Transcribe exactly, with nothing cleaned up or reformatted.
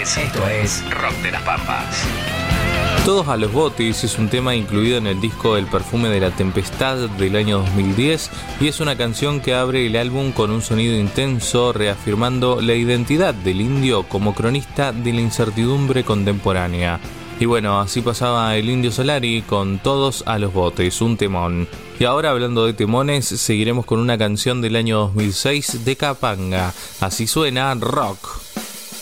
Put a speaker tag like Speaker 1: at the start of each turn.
Speaker 1: botes. Esto es Rock de las Pampas.
Speaker 2: Todos a los botes es un tema incluido en el disco El perfume de la tempestad del año dos mil diez y es una canción que abre el álbum con un sonido intenso, reafirmando la identidad del indio como cronista de la incertidumbre contemporánea. Y bueno, así pasaba el Indio Solari con Todos a los botes, un temón. Y ahora, hablando de temones, seguiremos con una canción del año dos mil seis de Capanga. Así suena Rock.